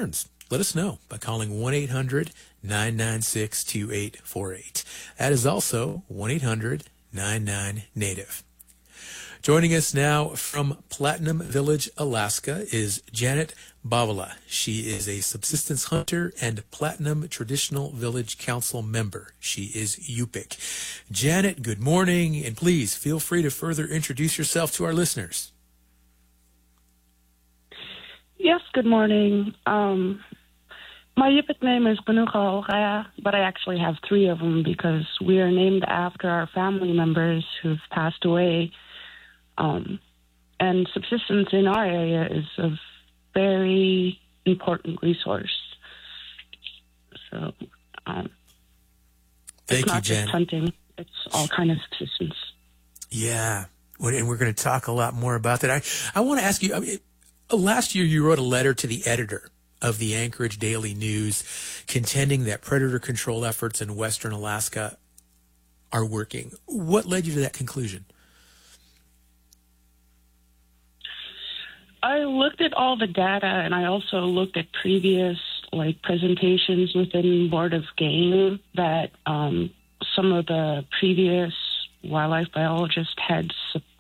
concerns, let us know by calling 1-800-996-2848. That is also 1-800-99-NATIVE. Joining us now from Platinum Village, Alaska, is Janet Bavala. She is a subsistence hunter and Platinum Traditional Village Council member. She is Yupik. Janet, good morning, and please feel free to further introduce yourself to our listeners. Yes, good morning. My Yupik name is Panuka Ohaya, but I actually have three of them because we are named after our family members who've passed away. And subsistence in our area is a very important resource. So Thank it's not you, just Janet. hunting, it's all kind of subsistence. Yeah, and we're going to talk a lot more about that. I want to ask you, last year you wrote a letter to the editor of the Anchorage Daily News contending that predator control efforts in western Alaska are working. What led you to that conclusion? I looked at all the data, and I also looked at previous presentations within Board of Game that some of the previous wildlife biologists had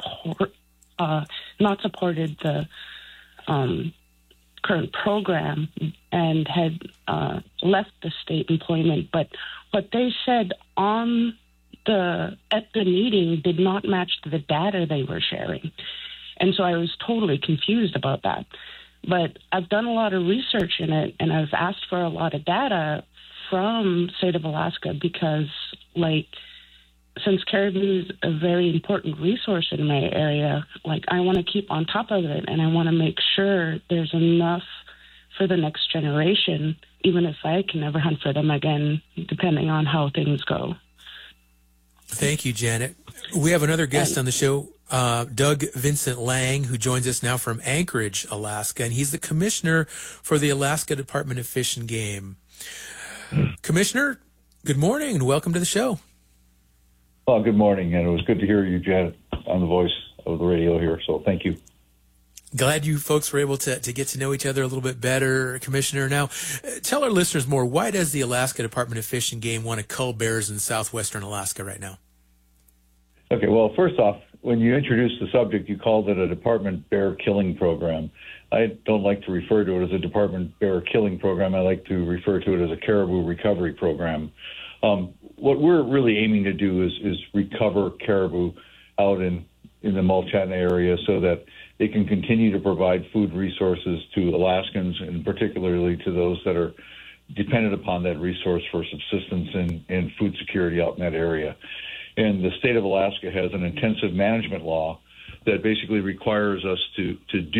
not supported the current program and had left the state employment. But what they said at the meeting did not match the data they were sharing. And so I was totally confused about that. But I've done a lot of research in it, and I've asked for a lot of data from State of Alaska because, since caribou is a very important resource in my area, I want to keep on top of it, and I want to make sure there's enough for the next generation, even if I can never hunt for them again, depending on how things go. Thank you, Janet. We have another guest on the show, Doug Vincent Lang, who joins us now from Anchorage, Alaska, and he's the commissioner for the Alaska Department of Fish and Game. Commissioner, good morning and welcome to the show. Oh, good morning, and it was good to hear you, Janet, on the voice of the radio here, so thank you. Glad you folks were able to get to know each other a little bit better, Commissioner. Now, tell our listeners more. Why does the Alaska Department of Fish and Game want to cull bears in southwestern Alaska right now? Okay, well, first off, when you introduced the subject, you called it a Department Bear Killing Program. I don't like to refer to it as a Department Bear Killing Program. I like to refer to it as a Caribou Recovery Program. What we're really aiming to do is recover caribou out in the Multnomah area so that they can continue to provide food resources to Alaskans, and particularly to those that are dependent upon that resource for subsistence and food security out in that area. And the state of Alaska has an intensive management law that basically requires us to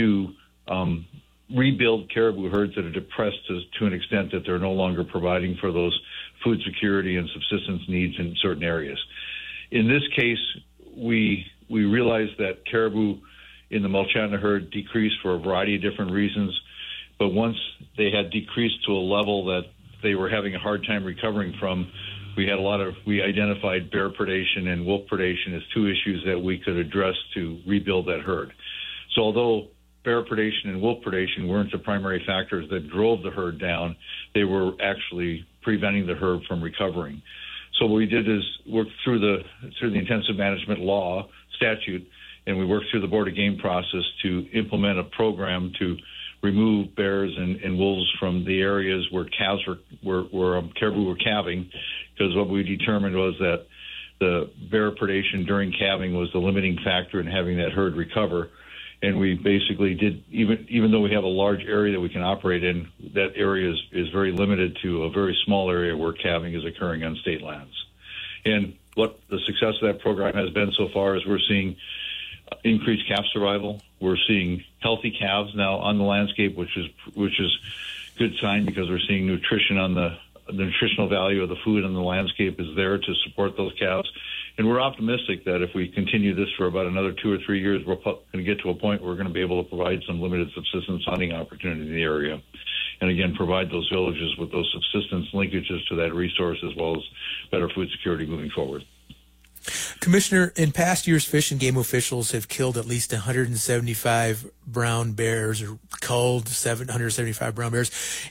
rebuild caribou herds that are depressed to an extent that they're no longer providing for those food security and subsistence needs in certain areas. In this case, we realized that caribou in the Multnomah herd decreased for a variety of different reasons, but once they had decreased to a level that they were having a hard time recovering from, we identified bear predation and wolf predation as two issues that we could address to rebuild that herd. So although bear predation and wolf predation weren't the primary factors that drove the herd down, they were actually preventing the herd from recovering. So what we did is work through the intensive management law statute, and we worked through the Board of Game process to implement a program to remove bears and wolves from the areas where caribou were calving, because what we determined was that the bear predation during calving was the limiting factor in having that herd recover. And we basically did, even though we have a large area that we can operate in, that area is very limited to a very small area where calving is occurring on state lands. And what the success of that program has been so far is we're seeing increased calf survival. We're seeing healthy calves now on the landscape, which is good sign because we're seeing nutrition on the nutritional value of the food on the landscape is there to support those calves. And we're optimistic that if we continue this for about another 2 or 3 years, we're going to get to a point where we're going to be able to provide some limited subsistence hunting opportunity in the area. And again, provide those villages with those subsistence linkages to that resource as well as better food security moving forward. Commissioner, in past years, Fish and Game officials have killed at least 175 brown bears, or culled 775 brown bears.